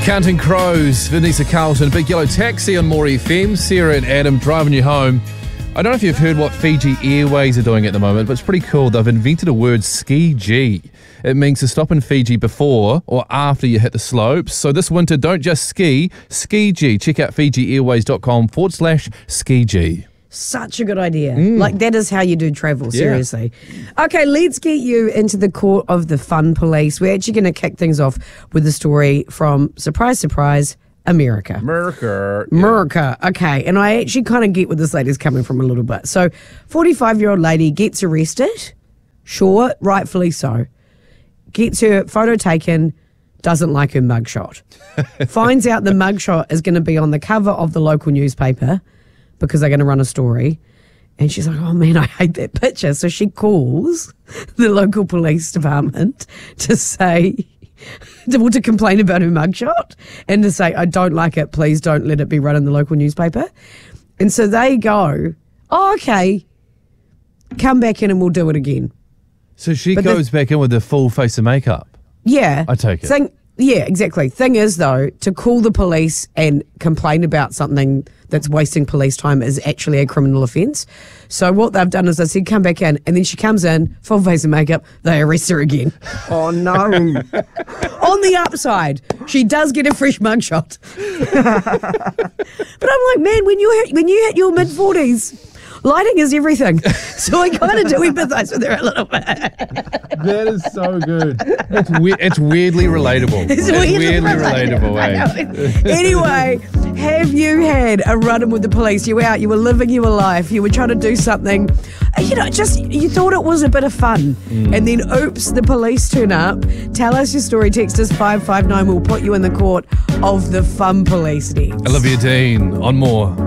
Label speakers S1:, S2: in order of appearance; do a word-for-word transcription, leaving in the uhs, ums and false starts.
S1: Counting Crows, Vanessa Carlton, Big Yellow Taxi on More F M. Sarah and Adam driving you home. I don't know if you've heard what Fiji Airways are doing at the moment, but it's pretty cool. They've invented a word, Ski G. It means to stop in Fiji before or after you hit the slopes. So this winter, don't just ski, Ski G. Check out fijiairways.com forward slash Ski G.
S2: Such a good idea. Mm. Like, that is how you do travel, seriously. Yeah. Okay, let's get you into the court of the fun police. We're actually going to kick things off with a story from, surprise, surprise, America.
S1: America.
S2: Yeah. America. Okay, and I actually kind of get where this lady's coming from a little bit. So, forty-five-year-old lady gets arrested. Sure, rightfully so. Gets her photo taken, doesn't like her mugshot. Finds out the mugshot is going to be on the cover of the local newspaper because they're going to run a story. And she's like, oh, man, I hate that picture. So she calls the local police department to say, to, to complain about her mugshot and to say, I don't like it. Please don't let it be run in the local newspaper. And so they go, oh, okay, come back in and we'll do it again.
S1: So she
S2: But
S1: goes
S2: the-
S1: back in with a full face of makeup.
S2: Yeah.
S1: I take it.
S2: Thing, yeah, exactly. Thing is, though, to call the police and complain about something that's wasting police time is actually a criminal offence. So what they've done is they said, come back in, and then she comes in, full face of makeup, they arrest her again. Oh, no. On the upside, she does get a fresh mugshot. But I'm like, man, when you hit, when you hit your mid-forties... lighting is everything. So I kind of do empathise with her a little bit.
S1: That is so good. It's, we- it's weirdly relatable.
S2: It's,
S1: It's
S2: weirdly,
S1: weirdly
S2: relatable.
S1: relatable, eh?
S2: Anyway, have you had a run-in with the police? You were out, you were living your life, you were trying to do something, you know, just, you thought it was a bit of fun. Mm. And then, oops, the police turn up. Tell us your story. Text us five five nine. We'll put you in the court of the fun police next.
S1: Olivia Dean on More.